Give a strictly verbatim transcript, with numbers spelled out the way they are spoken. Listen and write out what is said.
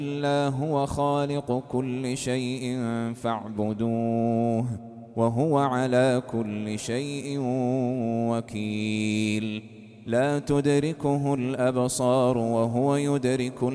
إلا هو خالق كل شيء فاعبدوه وهو على كل شيء وكيل لا تدركه الأبصار وهو يدرك